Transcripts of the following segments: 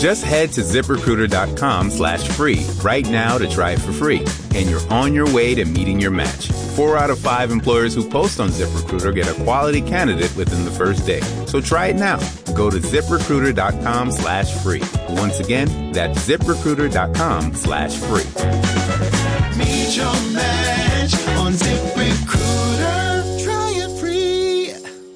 Just head to ZipRecruiter.com/free right now to try it for free. And you're on your way to meeting your match. 4 out of 5 employers who post on ZipRecruiter get a quality candidate within the first day. So try it now. Go to ZipRecruiter.com/free. Once again, that's ZipRecruiter.com/free. Meet your match on ZipRecruiter. Try it free.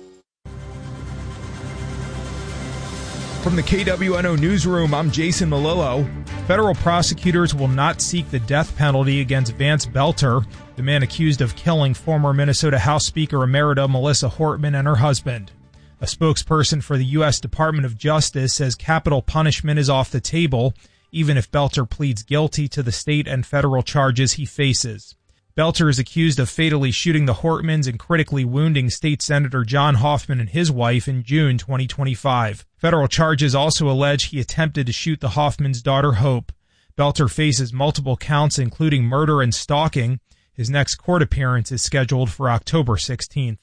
From the KWNO Newsroom, I'm Jason Malillo. Federal prosecutors will not seek the death penalty against Vance Belter, the man accused of killing former Minnesota House Speaker Emerita Melissa Hortman and her husband. A spokesperson for the U.S. Department of Justice says capital punishment is off the table, even if Belter pleads guilty to the state and federal charges he faces. Belter is accused of fatally shooting the Hortmans and critically wounding State Senator John Hoffman and his wife in June 2025. Federal charges also allege he attempted to shoot the Hoffmans' daughter Hope. Belter faces multiple counts, including murder and stalking. His next court appearance is scheduled for October 16th.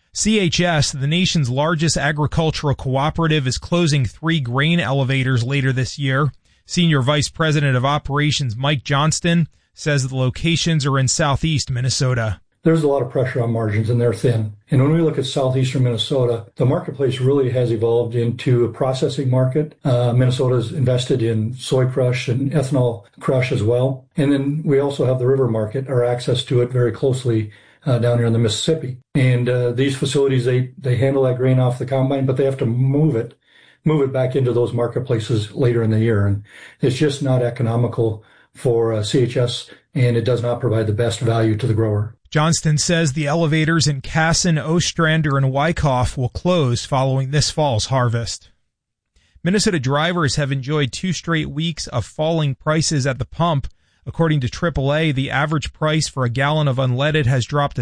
CHS, the nation's largest agricultural cooperative, is closing 3 grain elevators later this year. Senior Vice President of Operations Mike Johnston says the locations are in southeast Minnesota. There's a lot of pressure on margins, and they're thin. And when we look at southeastern Minnesota, the marketplace really has evolved into a processing market. Minnesota's invested in soy crush and ethanol crush as well. And then we also have the river market, or access to it very closely down here in the Mississippi. And these facilities, they handle that grain off the combine, but they have to move it back into those marketplaces later in the year. And it's just not economical for CHS, and it does not provide the best value to the grower. Johnston says the elevators in Kasson, Ostrander, and Wyckoff will close following this fall's harvest. Minnesota drivers have enjoyed 2 straight weeks of falling prices at the pump. According to AAA, the average price for a gallon of unleaded has dropped to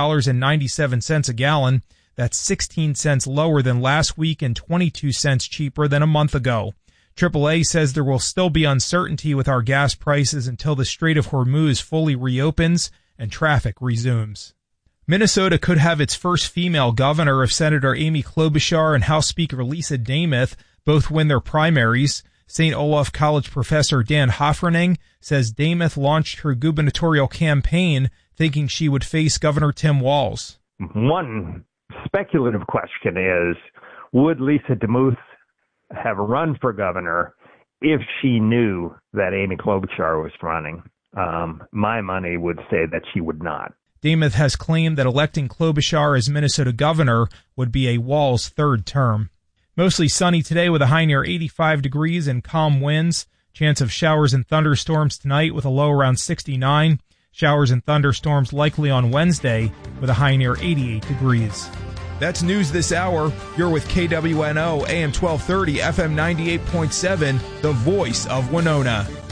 $3.97 a gallon. That's 16 cents lower than last week and 22 cents cheaper than a month ago. AAA says there will still be uncertainty with our gas prices until the Strait of Hormuz fully reopens and traffic resumes. Minnesota could have its first female governor if Senator Amy Klobuchar and House Speaker Lisa Demuth both win their primaries. St. Olaf College professor Dan Hoffrening says Demuth launched her gubernatorial campaign thinking she would face Governor Tim Walz. One speculative question is, would Lisa Demuth have run for governor if she knew that Amy Klobuchar was running? My money would say that she would not. Demuth has claimed that electing Klobuchar as Minnesota governor would be a Walz third term. Mostly sunny today with a high near 85 degrees and calm winds. Chance of showers and thunderstorms tonight with a low around 69. Showers and thunderstorms likely on Wednesday with a high near 88 degrees. That's news this hour. You're with KWNO, AM 1230, FM 98.7, the voice of Winona.